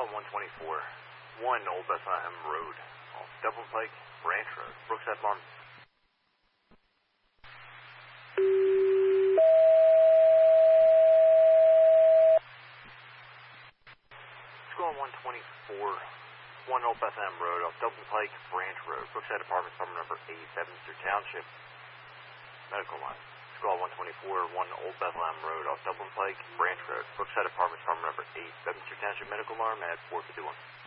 on 124, 1 Old Bethlehem Road, off Dublin Pike, Branch Road, Brookside Farm. School on 124, 1 Old Bethlehem Road, off Dublin Pike, Branch Road, Brookside Apartments, apartment number 8, Bedminster Township, medical line. School on 124, 1 Old Bethlehem Road, off Dublin Pike, Branch Road, Brookside Apartments, apartment number 8, Bedminster Township, medical alarm at 451.